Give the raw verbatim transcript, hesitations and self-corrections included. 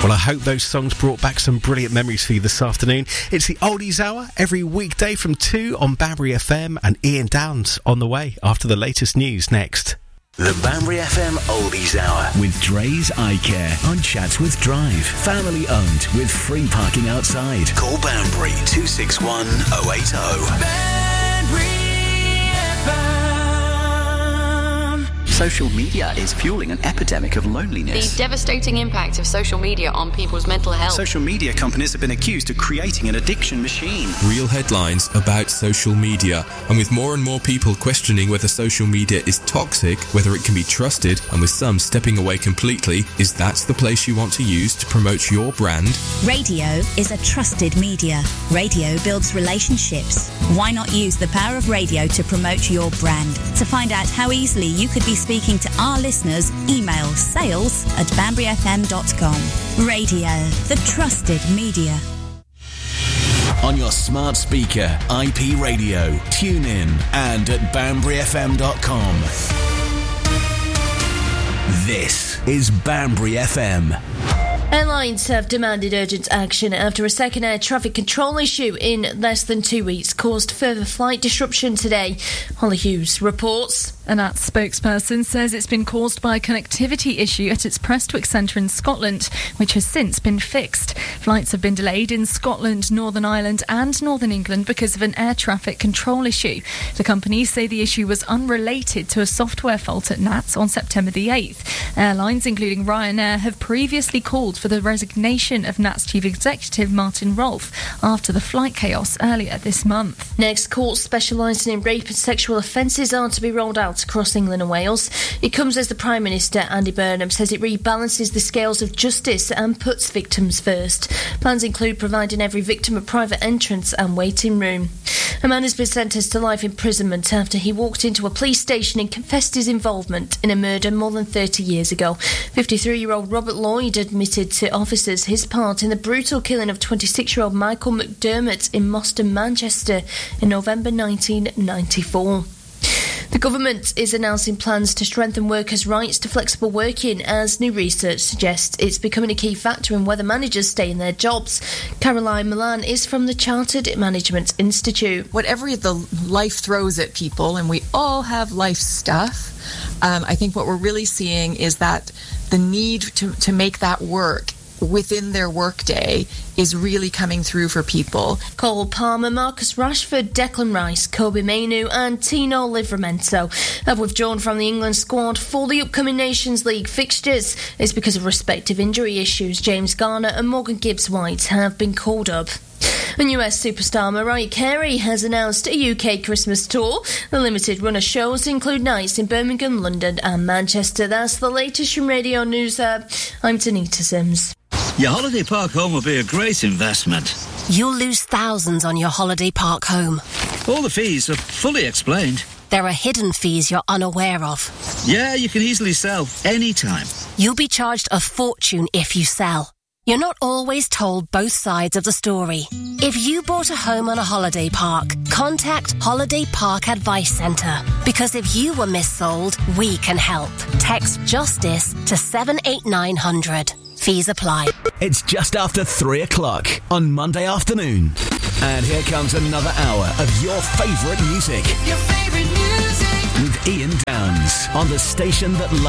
Well, I hope those songs brought back some brilliant memories for you this afternoon. It's the Oldies Hour every weekday from two on Banbury F M, and Ian Downs on the way after the latest news next. The Banbury F M Oldies Hour with Dre's Eye Care on Chatsworth Drive. Family owned with free parking outside. Call Banbury two six one oh eight oh. Banbury F M. Social media is fueling an epidemic of loneliness. The devastating impact of social media on people's mental health. Social media companies have been accused of creating an addiction machine. Real headlines about social media. And with more and more people questioning whether social media is toxic, whether it can be trusted, and with some stepping away completely, is that the place you want to use to promote your brand? Radio is a trusted media. Radio builds relationships. Why not use the power of radio to promote your brand? To find out how easily you could be speaking to our listeners, email sales at banbury f m dot com. Radio, the trusted media. On your smart speaker, I P radio, tune in, and at banbury f m dot com. This is Banbury F M. Airlines have demanded urgent action after a second air traffic control issue in less than two weeks caused further flight disruption today. Holly Hughes reports. An A T S spokesperson says it's been caused by a connectivity issue at its Prestwick centre in Scotland, which has since been fixed. Flights have been delayed in Scotland, Northern Ireland and Northern England because of an air traffic control issue. The companies say the issue was unrelated to a software fault at N A T S on September the eighth. Airlines, including Ryanair, have previously called for the resignation of N A T S Chief Executive Martin Rolfe after the flight chaos earlier this month. Next, courts specialising in rape and sexual offences are to be rolled out across England and Wales. It comes as the Prime Minister, Andy Burnham, says it rebalances the scales of justice and puts victims first. Plans include providing every victim a private entrance and waiting room. A man has been sentenced to life imprisonment after he walked into a police station and confessed his involvement in a murder more than thirty years ago. fifty-three-year-old Robert Lloyd admitted to officers his part in the brutal killing of twenty-six-year-old Michael McDermott in Moston, Manchester in November nineteen ninety-four. The government is announcing plans to strengthen workers' rights to flexible working as new research suggests it's becoming a key factor in whether managers stay in their jobs. Caroline Milan is from the Chartered Management Institute. Whatever the life throws at people, and we all have life stuff, um, I think what we're really seeing is that the need to, to make that work within their workday is really coming through for people. Cole Palmer, Marcus Rashford, Declan Rice, Kobe Mainoo and Tino Livramento have withdrawn from the England squad for the upcoming Nations League fixtures. It's because of respective injury issues. James Garner and Morgan Gibbs-White have been called up. And U S superstar Mariah Carey has announced a U K Christmas tour. The limited run of shows include nights in Birmingham, London and Manchester. That's the latest from Radio News Hub. I'm Tanita Sims. Your holiday park home will be a great investment. You'll lose thousands on your holiday park home. All the fees are fully explained. There are hidden fees you're unaware of. Yeah, you can easily sell anytime. You'll be charged a fortune if you sell. You're not always told both sides of the story. If you bought a home on a holiday park, contact Holiday Park Advice Centre. Because if you were missold, we can help. Text JUSTICE to seven eight nine hundred. Fees apply. It's just after three o'clock on Monday afternoon. And here comes another hour of your favourite music. Your favourite music. With Ian Downs on the station that loves